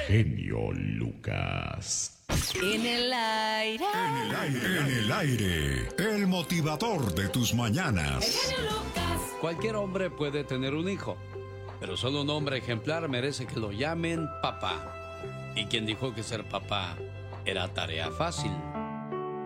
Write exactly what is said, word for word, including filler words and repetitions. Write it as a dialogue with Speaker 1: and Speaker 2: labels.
Speaker 1: genio Lucas.
Speaker 2: En el aire.
Speaker 3: En el aire. En el aire. El motivador de tus mañanas.
Speaker 2: El genio Lucas.
Speaker 4: Cualquier hombre puede tener un hijo, pero solo un hombre ejemplar merece que lo llamen papá. ¿Y quién dijo que ser papá era tarea fácil?